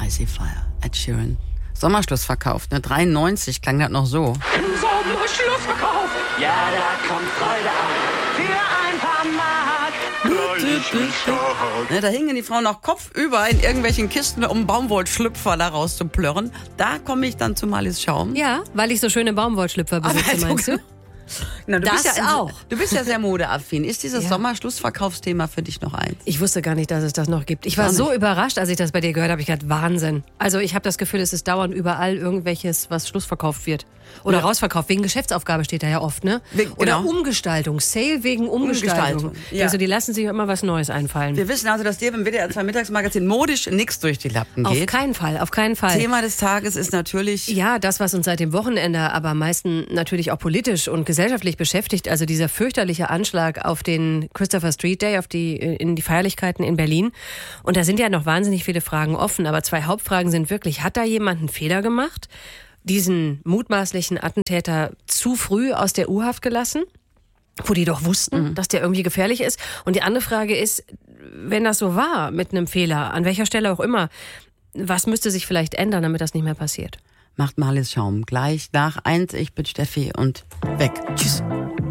Icy Fire, Ed Sheeran. Sommerschlussverkauf, ne? 93 klang das noch so. Sommerschlussverkauf, ja, da kommt Freude auf. Für ein paar Mark. Ne, da hingen die Frauen noch kopfüber in irgendwelchen Kisten, um Baumwollschlüpfer da rauszuplörren. Da komme ich dann zu Marlies Schaum. Ja, weil ich so schöne Baumwollschlüpfer besitze, meinst du? Na, Das auch. Du bist ja sehr modeaffin. Ist dieses Ja. Sommerschlussverkaufsthema für dich noch eins? Ich wusste gar nicht, dass es das noch gibt. Ich war so überrascht, als ich das bei dir gehört habe. Ich dachte, Wahnsinn. Also ich habe das Gefühl, es ist dauernd überall irgendwelches, was schlussverkauft wird. Oder rausverkauft. Wegen Geschäftsaufgabe steht da ja oft, ne? Oder Genau. Umgestaltung. Sale wegen Umgestaltung. Ja. Also die lassen sich immer was Neues einfallen. Wir wissen also, dass dir beim WDR 2 Mittagsmagazin modisch nichts durch die Lappen Auf geht. keinen Fall, auf keinen Fall. Thema des Tages ist natürlich... Ja, das, was uns seit dem Wochenende aber am meisten natürlich auch politisch und gesellschaftlich beschäftigt, also dieser fürchterliche Anschlag auf den Christopher Street Day, in die Feierlichkeiten in Berlin. Und da sind ja noch wahnsinnig viele Fragen offen, aber 2 Hauptfragen sind wirklich, hat da jemand einen Fehler gemacht, diesen mutmaßlichen Attentäter zu früh aus der U-Haft gelassen, wo die doch wussten, dass der irgendwie gefährlich ist? Und die andere Frage ist, wenn das so war mit einem Fehler, an welcher Stelle auch immer, was müsste sich vielleicht ändern, damit das nicht mehr passiert? Macht Marlies Schaum gleich nach 1. Ich bin Steffi und weg. Tschüss.